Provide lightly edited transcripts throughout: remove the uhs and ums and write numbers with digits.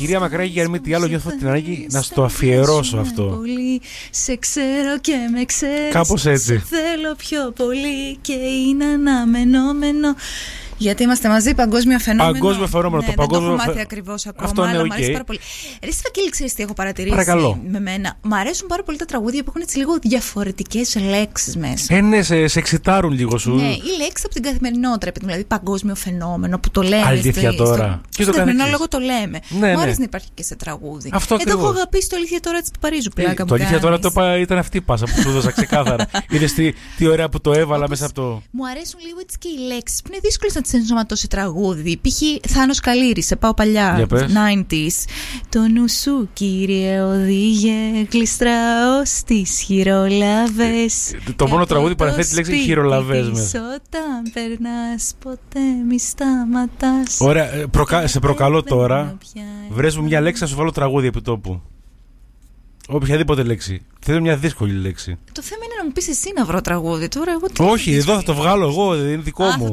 κυρία Μακράκη, για μη τι άλλο, νιώθω την ανάγκη να στο αφιερώσω αυτό. Πολύ, σε ξέρω και με ξέρεις. Κάπως έτσι. Σε θέλω πιο πολύ και είναι αναμενόμενο. Γιατί είμαστε μαζί, παγκόσμιο φαινόμενο. Παγκόσμιο φαινόμενο. Ναι, το παγκόσμιο. Δεν το έχω μάθει ακριβώς ακόμα. Αυτό είναι αλλά okay. μου αρέσει πάρα πολύ. Ρε Βαγγέλη, ξέρεις τι έχω παρατηρήσει. Παρακαλώ. Με μένα. Μ' αρέσουν πάρα πολύ τα τραγούδια που έχουν έτσι λίγο διαφορετικές λέξεις μέσα. Ναι, σε εξητάρουν λίγο σου. Ναι, ή λέξεις από την καθημερινότητα. Δηλαδή παγκόσμιο φαινόμενο που το λέμε. Αλήθεια τώρα. Και στο καθημερινό λόγο το λέμε. Ναι, μου αρέσει να υπάρχει και σε τραγούδι. Αυτό εδώ έχω αγαπήσει το αλήθεια τώρα της Παρίζου πλάκα. Το αλήθεια τώρα το είπα, ήταν αυτή η πάσα που σου έδωσα ξεκάθαρα. Είδες τι ωραία που το έβαλα μέσα από το. Μου αρέσουν λίγο έτσι και οι λέξεις που είναι δύσκολες να τις ενσωματώσει τραγούδι. Π.χ. Θάνος Καλήρης, σε πάω παλιά, 90s. Το νου σου, κύριε, οδήγε γλιστρά ως τις χειρολαβές. Το μόνο τραγούδι που αναφέρει τη λέξη χειρολαβές μέσα. Όταν περνάς, ποτέ μη σταματάς. Ωραία, σε προκαλώ τώρα. Βρες μου μια λέξη να σου βάλω τραγούδι επί τόπου. Οποιαδήποτε λέξη. Θέλω μια δύσκολη λέξη. Το θέμα είναι να μου πεις εσύ να βρω τραγούδι. Τώρα εγώ τι. Όχι, εδώ θα το βγάλω εγώ, είναι δικό μου.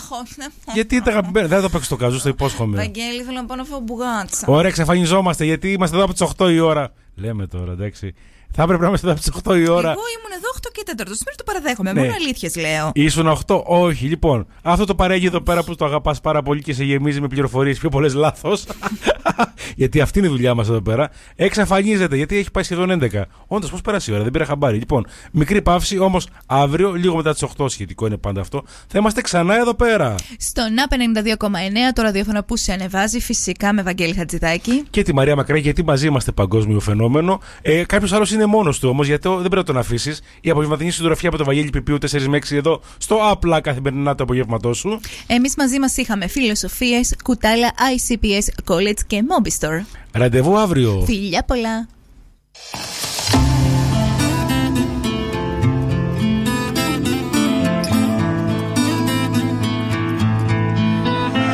Γιατί δεν θα το παίξω στο καζού, το υπόσχομαι. Βαγγέλη, θέλω να πάω να φάω μπουγάτσα. Ωραία, εξαφανιζόμαστε γιατί είμαστε εδώ από τις 8 η ώρα. Λέμε τώρα, εντάξει. Θα έπρεπε να είμαστε εδώ από τις 8 η ώρα. Εγώ ήμουν εδώ 8 και 4. Σήμερα το παραδέχομαι. Μόνο αλήθειες λέω. Ήσουν 8, όχι. Λοιπόν, αυτό το παρέγγι εδώ πέρα που το αγαπάς πάρα πολύ και σε γεμίζει με πληροφορίες πιο πολλές λάθος. Γιατί αυτή είναι η δουλειά μας εδώ πέρα. Εξαφανίζεται γιατί έχει πάει σχεδόν 11. Όντως, πώς πέρασε η ώρα, δεν πήρα χαμπάρι. Λοιπόν, μικρή παύση, όμως αύριο, λίγο μετά τις 8, σχετικό είναι πάντα αυτό, θα είμαστε ξανά εδώ πέρα. Στο ΝΑΠ 92,9 το ραδιόφωνο που σε ανεβάζει, φυσικά με Βαγγέλη Χατζηδάκη. Και τη Μαρία Μακράκη, γιατί μαζί είμαστε παγκόσμιο φαινόμενο. Κάποιος άλλος είναι μόνος του όμως, γιατί δεν πρέπει να τον αφήσεις. Η απογευματινή συντροφιά από το Βαγγέλη Πιπίου 4 με 6 εδώ, στο απλά καθημερινά το απογεύματό σου. Εμείς μαζί μας είχαμε φιλοσοφίες, κουτάλα, ICPS, college και Mobistore. Ραντεβού αύριο. Φιλιά πολλά.